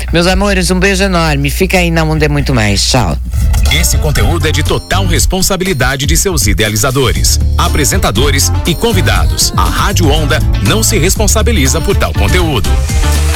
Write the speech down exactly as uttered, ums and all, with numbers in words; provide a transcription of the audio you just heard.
Meus amores, um beijo enorme. Fica aí na Onda é Muito Mais. Tchau. Esse conteúdo é de total responsabilidade de seus idealizadores, apresentadores e convidados. A Rádio Onda não se responsabiliza por tal conteúdo.